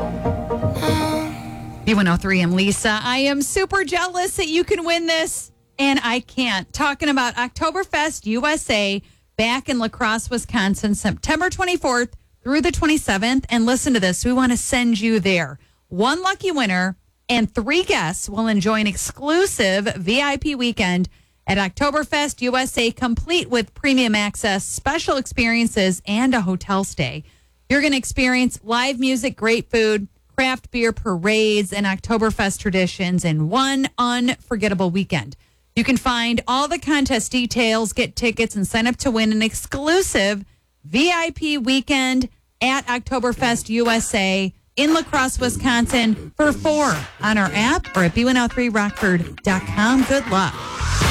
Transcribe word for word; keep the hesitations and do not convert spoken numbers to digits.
B one oh three, I'm Lisa. I am super jealous that you can win this, and I can't. Talking about Oktoberfest U S A back in La Crosse, Wisconsin, September twenty-fourth through the twenty-seventh. And listen to this. We want to send you there. One lucky winner and three guests will enjoy an exclusive V I P weekend at Oktoberfest U S A, complete with premium access, special experiences, and a hotel stay. You're going to experience live music, great food, craft beer parades, and Oktoberfest traditions in one unforgettable weekend. You can find all the contest details, get tickets, and sign up to win an exclusive V I P weekend at Oktoberfest U S A in La Crosse, Wisconsin for four on our app or at B one oh three rockford dot com. Good luck.